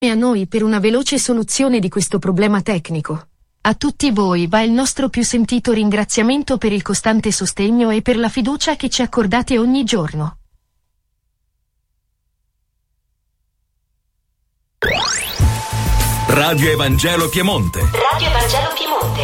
e a noi per una veloce soluzione di questo problema tecnico. A tutti voi va il nostro più sentito ringraziamento per il costante sostegno e per la fiducia che ci accordate ogni giorno. Radio Evangelo Piemonte. Radio Evangelo Piemonte.